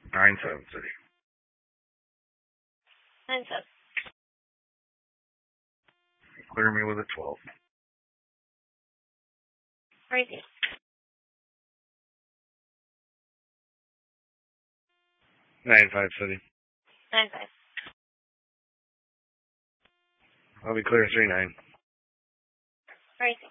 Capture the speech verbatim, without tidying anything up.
Nine seven city. Nine seven. Clear me with a twelve. Crazy. Nine five city. Nine five. I'll be clear three nine. Crazy.